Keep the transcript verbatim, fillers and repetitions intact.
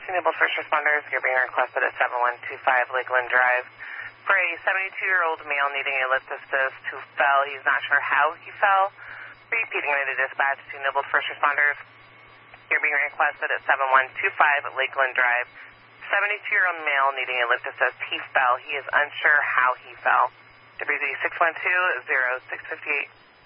Newbold First Responders, you're being requested at seven one two five Lakeland Drive for a seventy-two-year-old male needing a lift assist who fell. He's not sure how he fell. Repeating to dispatch to Newbold First Responders, you're being requested at seven one two five Lakeland Drive. seventy-two-year-old male needing a lift assist. He fell. He is unsure how he fell. W Z six one two zero six five eight.